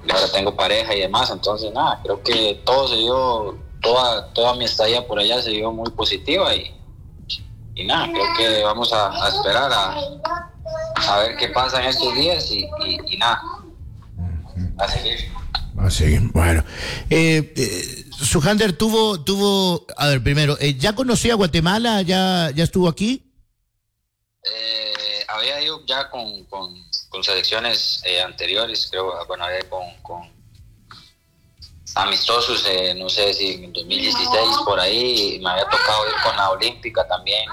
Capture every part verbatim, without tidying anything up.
y ahora tengo pareja y demás, entonces nada, creo que todo se dio, toda, toda mi estadía por allá se dio muy positiva y, y nada, creo que vamos a, a esperar a, a ver qué pasa en estos días y, y, y nada, a seguir. A seguir, bueno. Eh, eh, Sujander tuvo, tuvo, a ver, primero, eh, ¿ya conocía Guatemala? ¿Ya, ya estuvo aquí? Eh, había ido ya con, con, con selecciones eh, anteriores, creo, bueno, había con, con amistosos, eh, no sé si en dos mil dieciséis por ahí, me había tocado ir con la Olímpica también,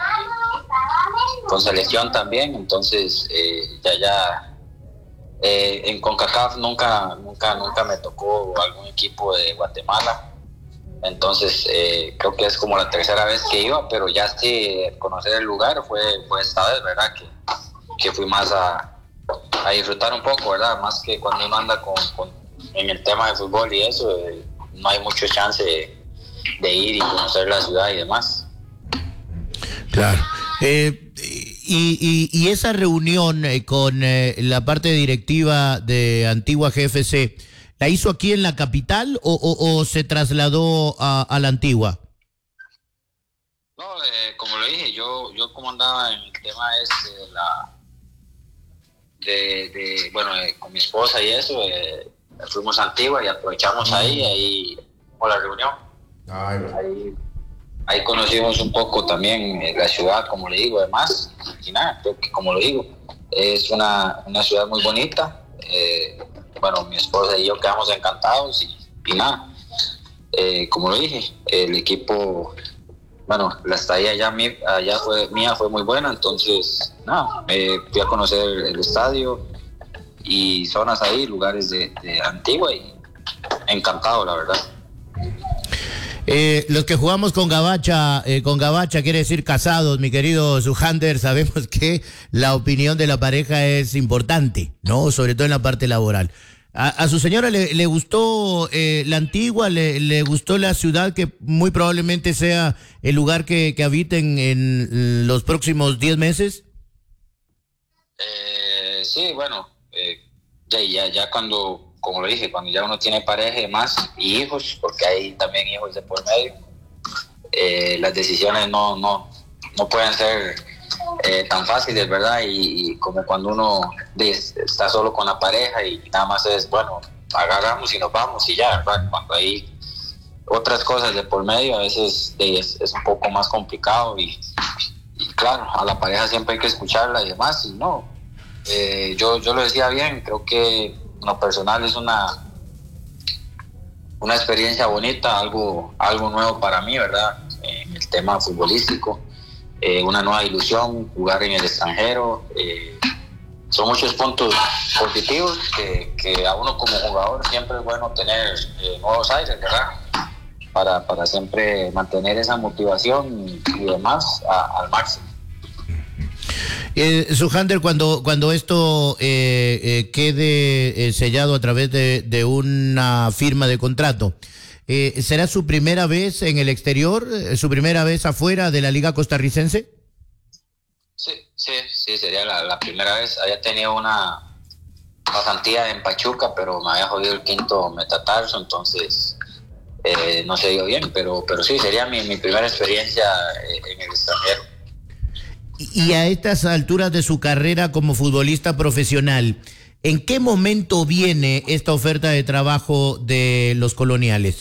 con selección también, entonces eh, ya ya eh, en CONCACAF nunca, nunca, nunca me tocó algún equipo de Guatemala. Entonces eh, creo que es como la tercera vez que iba, pero ya sí conocer el lugar fue, fue esta vez, ¿verdad? Que, que fui más a, a disfrutar un poco, ¿verdad? Más que cuando uno anda con, con, en el tema de fútbol y eso, eh, no hay mucho chance de, de ir y conocer la ciudad y demás. Claro. Eh, y, y, y esa reunión eh, con eh, la parte directiva de Antigua G F C, ¿la hizo aquí en la capital o, o, o se trasladó a, a la Antigua? No, eh, como lo dije, yo yo como andaba en el tema este de la de, de bueno eh, con mi esposa y eso, eh, fuimos a Antigua y aprovechamos ahí ahí con la reunión. Ay, ahí ahí conocimos un poco también eh, la ciudad, como le digo, además, y nada, creo que como lo digo, es una, una ciudad muy bonita. Eh, bueno, mi esposa y yo quedamos encantados y, y nada, eh, como lo dije, el equipo, bueno, la estadía allá, allá fue, mía fue muy buena, entonces nada, me fui a conocer el, el estadio y zonas ahí, lugares de, de Antigua y encantado, la verdad. Eh, los que jugamos con Gabacha, eh, con Gabacha quiere decir casados, mi querido Sujander, sabemos que la opinión de la pareja es importante, ¿no? Sobre todo en la parte laboral. A, a su señora le, le gustó eh, la Antigua, le, le gustó la ciudad, que muy probablemente sea el lugar que, que habiten en los próximos diez meses. Eh, sí, bueno, eh, ya, ya, ya cuando... como lo dije, cuando ya uno tiene pareja y demás, y hijos, porque hay también hijos de por medio, eh, las decisiones no, no, no pueden ser eh, tan fáciles, ¿verdad? Y, y como cuando uno de, está solo con la pareja y nada más es, bueno, agarramos y nos vamos y ya, ¿verdad? Cuando hay otras cosas de por medio, a veces de, es, es un poco más complicado y, y claro, a la pareja siempre hay que escucharla y demás, y no, eh, yo, yo lo decía bien, creo que en lo personal es una una experiencia bonita, algo algo nuevo para mí, ¿verdad? En el tema futbolístico, eh, una nueva ilusión, jugar en el extranjero, eh, son muchos puntos positivos que, que a uno como jugador siempre es bueno tener eh, nuevos aires, ¿verdad? Para, para siempre mantener esa motivación y, y demás a, al máximo. Eh, Sujander, cuando, cuando esto eh, eh, quede eh, sellado a través de, de una firma de contrato, eh, ¿será su primera vez en el exterior, eh, su primera vez afuera de la Liga Costarricense? Sí, sí, sí, sería la, la primera vez. Había tenido una pasantía en Pachuca, pero me había jodido el quinto metatarso, entonces eh, no se dio bien, pero, pero sí, sería mi, mi primera experiencia eh, en el extranjero. Y a estas alturas de su carrera como futbolista profesional, ¿en qué momento viene esta oferta de trabajo de los Coloniales?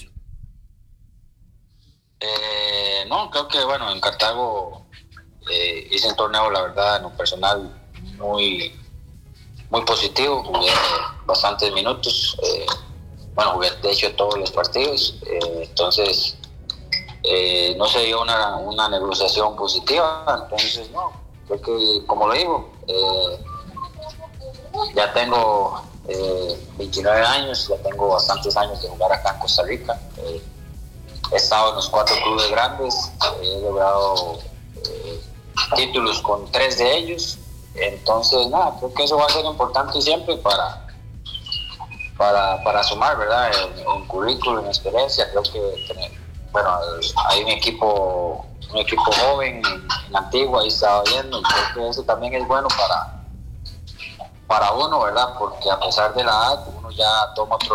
Eh, no, creo que bueno, en Cartago eh, hice el torneo, la verdad, en lo personal, muy, muy positivo, jugué bastantes minutos, eh, bueno, jugué de hecho todos los partidos, eh, entonces... Eh, no se dio una, una negociación positiva, entonces no, creo que como lo digo, eh, ya tengo eh, veintinueve años, ya tengo bastantes años de jugar acá en Costa Rica, eh, he estado en los cuatro clubes grandes, he logrado eh, títulos con tres de ellos, entonces nada, creo que eso va a ser importante siempre para para, para sumar, ¿verdad? En, en currículum, en experiencia, creo que tener, bueno, hay un equipo un equipo joven en, en Antigua, ahí estaba viendo, creo que eso también es bueno para para uno, ¿verdad? Porque a pesar de la edad, uno ya toma otro